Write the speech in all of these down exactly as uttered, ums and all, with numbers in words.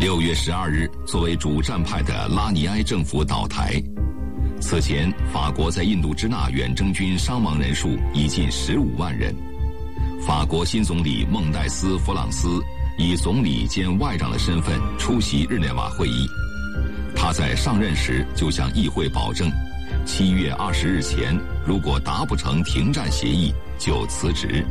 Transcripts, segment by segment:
六月十二日，作为主战派的拉尼埃政府倒台。此前，法国在印度支那远征军伤亡人数已近十五万人。法国新总理孟戴斯·弗朗斯以总理兼外长的身份出席日内瓦会议。他在上任时就向议会保证，七月二十日前如果达不成停战协议，就辞职。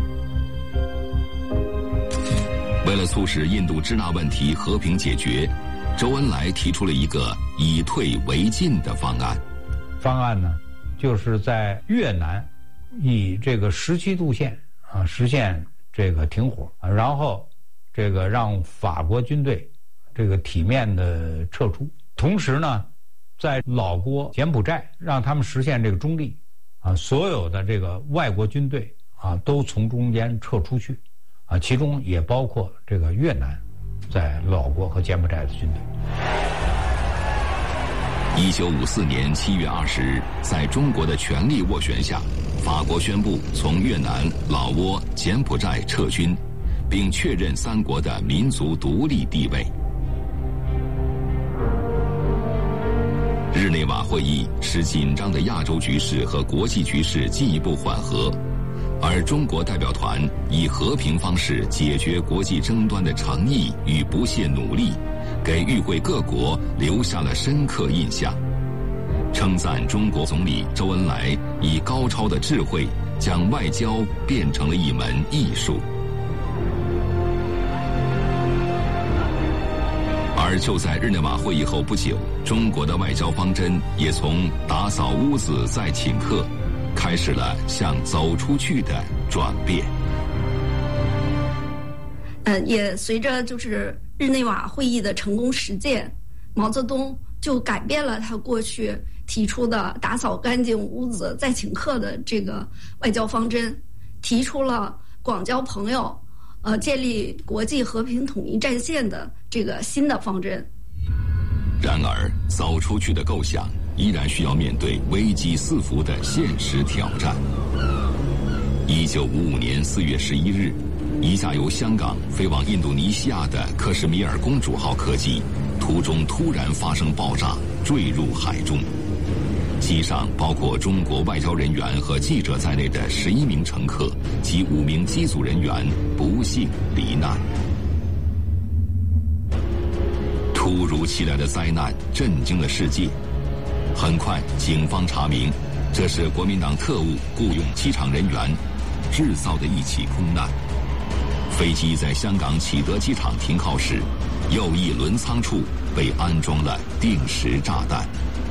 为了促使印度支那问题和平解决，周恩来提出了一个以退为进的方案。 方案呢，就是在越南以这个十七度线啊实现这个停火，然后这个让法国军队这个体面的撤出，同时呢，在老挝、柬埔寨让他们实现这个中立啊，所有的这个外国军队啊都从中间撤出去啊，其中也包括这个越南在老挝和柬埔寨的军队。 一九五四年七月二十日，在中国的全力斡旋下，法国宣布从越南、老挝、柬埔寨撤军，并确认三国的民族独立地位。日内瓦会议使紧张的亚洲局势和国际局势进一步缓和，而中国代表团以和平方式解决国际争端的诚意与不懈努力，给与会各国留下了深刻印象，称赞中国总理周恩来以高超的智慧将外交变成了一门艺术。而就在日内瓦会议后不久，中国的外交方针也从打扫屋子再请客，开始了向走出去的转变。 呃，也随着就是日内瓦会议的成功实践，毛泽东就改变了他过去提出的打扫干净屋子再请客的这个外交方针，提出了广交朋友，呃，建立国际和平统一战线的这个新的方针。 然而，走出去的构想依然需要面对危机四伏的现实挑战。一九五五年四月十一日，一架由香港飞往印度尼西亚的克什米尔公主号客机，途中突然发生爆炸，坠入海中。机上包括中国外交人员和记者在内的十一名乘客及五名机组人员不幸罹难。突如其来的灾难震惊了世界。很快，警方查明，这是国民党特务雇佣机场人员制造的一起空难。飞机在香港启德机场停靠时，右翼轮舱处被安装了定时炸弹。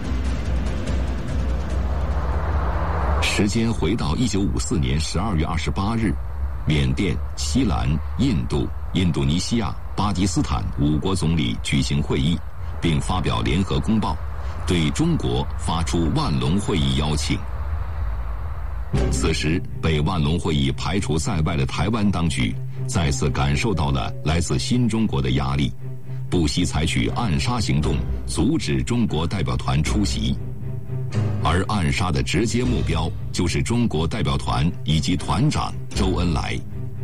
时间回到一九五四年十二月二十八日，缅甸、西兰、印度、印度尼西亚、巴基斯坦五国总理举行会议，并发表联合公报，对中国发出万隆会议邀请。此时，被万隆会议排除在外的台湾当局再次感受到了来自新中国的压力，不惜采取暗杀行动，阻止中国代表团出席。而暗杀的直接目标就是中国代表团以及团长周恩来。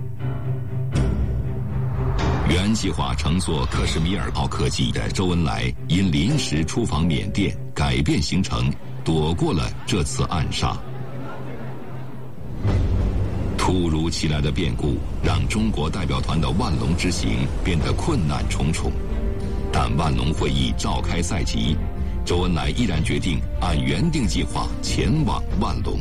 原计划乘坐克什米尔号客机的周恩来因临时出访缅甸，改变行程，躲过了这次暗杀。突如其来的变故让中国代表团的万隆之行变得困难重重，但万隆会议召开在即，周恩来依然决定按原定计划前往万隆。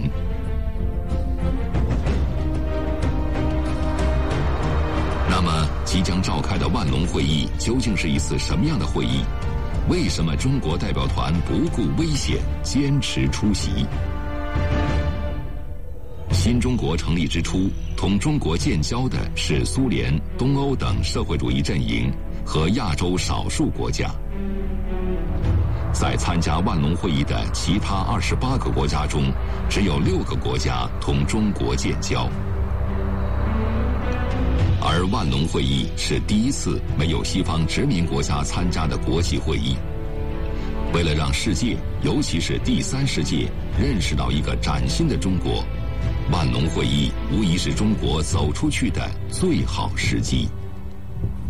那么，即将召开的万隆会议究竟是一次什么样的会议？为什么中国代表团不顾危险，坚持出席？新中国成立之初，同中国建交的是苏联、东欧等社会主义阵营和亚洲少数国家。在参加万隆会议的其他二十八个国家中，只有六个国家同中国建交。而万隆会议是第一次没有西方殖民国家参加的国际会议。为了让世界，尤其是第三世界，认识到一个崭新的中国，万隆会议无疑是中国走出去的最好时机。